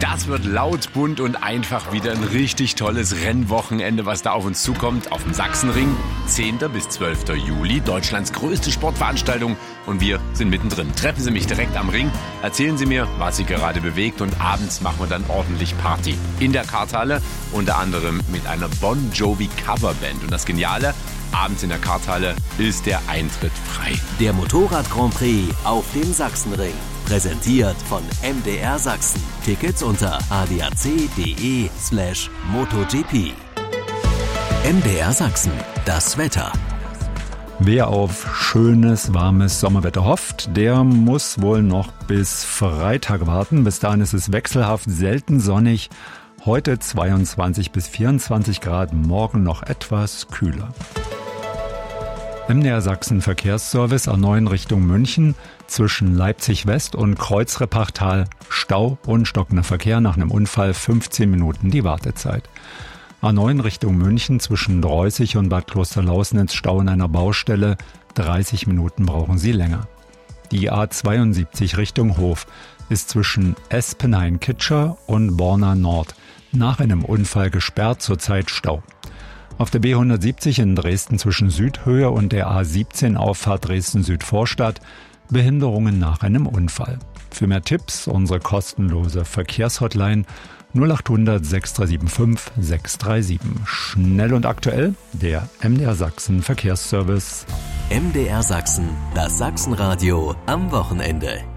Das wird laut, bunt und einfach wieder ein richtig tolles Rennwochenende, was da auf uns zukommt. Auf dem Sachsenring, 10. bis 12. Juli, Deutschlands größte Sportveranstaltung. Und wir sind mittendrin. Treffen Sie mich direkt am Ring, erzählen Sie mir, was Sie gerade bewegt. Und abends machen wir dann ordentlich Party. In der Karthalle, unter anderem mit einer Bon Jovi Coverband. Und das Geniale, abends in der Karthalle ist der Eintritt frei. Der Motorrad Grand Prix auf dem Sachsenring. Präsentiert von MDR Sachsen. Tickets unter adac.de/MotoGP. MDR Sachsen. Das Wetter. Wer auf schönes, warmes Sommerwetter hofft, der muss wohl noch bis Freitag warten. Bis dahin ist es wechselhaft, selten sonnig. Heute 22 bis 24 Grad, morgen noch etwas kühler. MDR Sachsen Verkehrsservice A9 Richtung München. Zwischen Leipzig West und Kreuzreppachtal Stau und stockender Verkehr, nach einem Unfall 15 Minuten die Wartezeit. A9 Richtung München zwischen Dreußig und Bad Klosterlausnitz Stau in einer Baustelle, 30 Minuten brauchen Sie länger. Die A72 Richtung Hof ist zwischen Espenhain-Kitscher und Borna Nord nach einem Unfall gesperrt, zurzeit Stau. Auf der B170 in Dresden zwischen Südhöhe und der A17 Auffahrt Dresden-Südvorstadt Behinderungen nach einem Unfall. Für mehr Tipps unsere kostenlose Verkehrshotline 0800 6375 637. Schnell und aktuell, der MDR Sachsen Verkehrsservice. MDR Sachsen, das Sachsenradio am Wochenende.